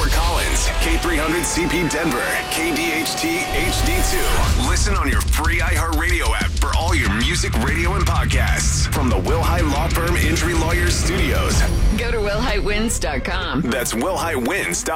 Fort Collins, K300CP Denver, KDHT HD2. Listen on your free iHeartRadio app for all your music, radio, and podcasts from the Wilhite Law Firm Injury Lawyers Studios. Go to WilhiteWins.com. That's WilhiteWins.com.